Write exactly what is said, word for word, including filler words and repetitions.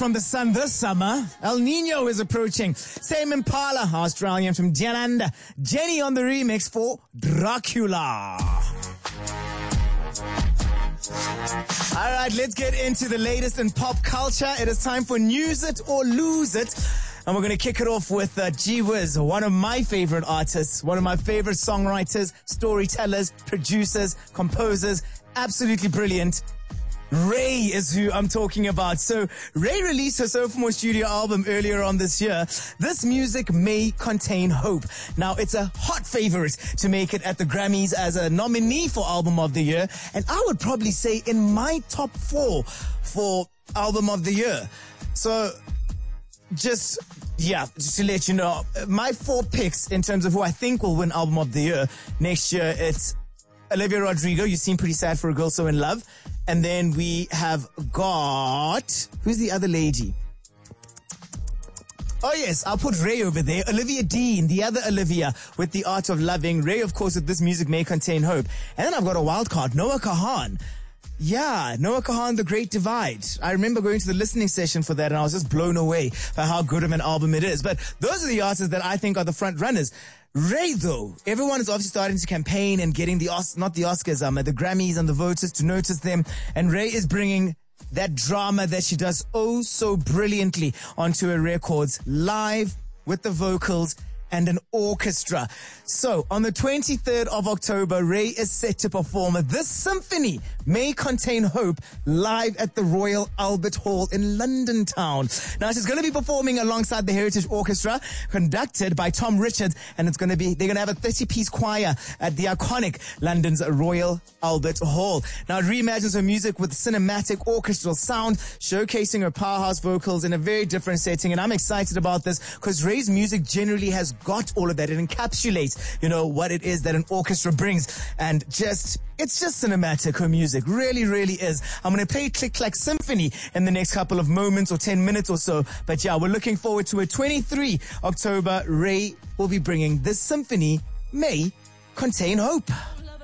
From the sun this summer, El Nino is approaching. Same Impala, Australian from Jananda. Jenny on the remix for Dracula. All right, let's get into the latest in pop culture. It is time for News It or Lose It. And we're going to kick it off with uh, G Wiz, one of my favorite artists, one of my favorite songwriters, storytellers, producers, composers. Absolutely brilliant. Ray is who I'm talking about. So Ray released her sophomore studio album earlier on this year. This music may contain hope. Now, it's a hot favorite to make it at the Grammys as a nominee for Album of the Year. And I would probably say in my top four for Album of the Year. So just, yeah, just to let you know, my four picks in terms of who I think will win Album of the Year next year, it's Olivia Rodrigo, You Seem Pretty Sad for a Girl So in Love. And then we have got, who's the other lady? Oh yes, I'll put Ray over there. Olivia Dean, the other Olivia with The Art of Loving. Ray, of course, with This Music May Contain Hope. And then I've got a wild card, Noah Kahan. Yeah, Noah Kahan, The Great Divide. I remember going to the listening session for that and I was just blown away by how good of an album it is. But those are the artists that I think are the front runners. Ray, though, everyone is obviously starting to campaign and getting the Os- not the Oscars, um, the Grammys and the voters to notice them. And Ray is bringing that drama that she does oh so brilliantly onto her records, live with the vocals and an orchestra. So, on the twenty-third of October, Ray is set to perform This Symphony May Contain Hope live at the Royal Albert Hall in London town. Now, she's going to be performing alongside the Heritage Orchestra, conducted by Tom Richards, and it's going to be, they're going to have a thirty-piece choir at the iconic London's Royal Albert Hall. Now, it reimagines her music with cinematic orchestral sound, showcasing her powerhouse vocals in a very different setting, and I'm excited about this because Ray's music generally has got all of that. It encapsulates, you know, what it is that an orchestra brings. And just, it's just cinematic, her music. Really, really is. I'm going to play Click Clack Symphony in the next couple of moments or ten minutes or so. But yeah, we're looking forward to it. twenty-third of October, Ray will be bringing This Symphony May Contain Hope.